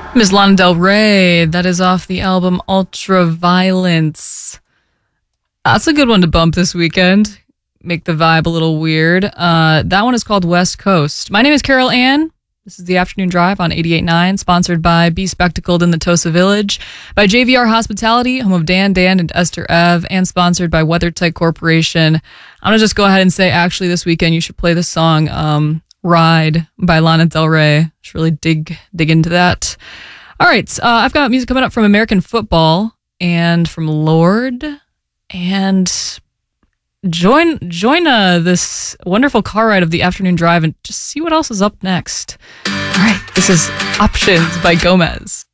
Ms. Lana Del Rey, that is off the album Ultraviolence. That's a good one to bump this weekend. Make the vibe a little weird. That one is called West Coast. My name is Carol Ann. This is the Afternoon Drive on 88.9, sponsored by Be Spectacled in the Tosa Village, by JVR Hospitality, home of Dan, and Esther Ev, and sponsored by WeatherTech Corporation. I'm going to just go ahead and say, actually, this weekend you should play the song Ride by Lana Del Rey. Just really dig into that. All right, I've got music coming up from American football and from Lorde, and join this wonderful car ride of the Afternoon Drive and just see what else is up next. All right, this is Options by Gomez.